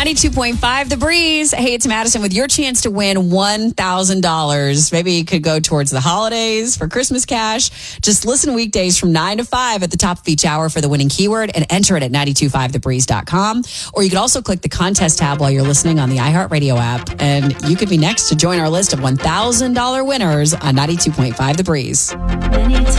92.5 The Breeze. Hey, it's Madison with your chance to win $1,000. Maybe it could go towards the holidays for Christmas cash. Just listen weekdays from 9 to 5 at the top of each hour for the winning keyword and enter it at 925thebreeze.com. Or you could also click the contest tab while you're listening on the iHeartRadio app. And you could be next to join our list of $1,000 winners on 92.5 The Breeze.